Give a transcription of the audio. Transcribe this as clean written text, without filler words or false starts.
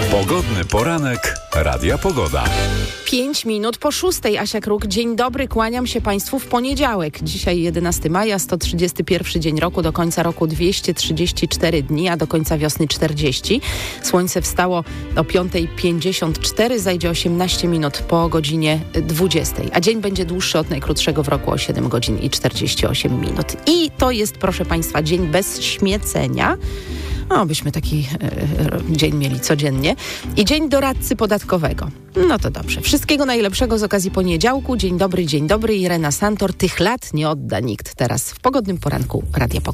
Pogodny poranek Radia Pogoda. 5 minut po 6:00. Asia Kruk. Dzień dobry, kłaniam się Państwu w poniedziałek. Dzisiaj 11 maja, 131 dzień roku, do końca roku 234 dni, a do końca wiosny 40. Słońce wstało o 5:54, zajdzie 18 minut po godzinie 20. A dzień będzie dłuższy od najkrótszego w roku o 7 godzin i 48 minut. I to jest, proszę Państwa, dzień bez śmiecenia. Byśmy taki dzień mieli codziennie. I dzień doradcy podatkowego. No to dobrze. Wszystkiego najlepszego z okazji poniedziałku. Dzień dobry, Irena Santor. Tych lat nie odda nikt. Teraz w Pogodnym Poranku Radia Pogoda.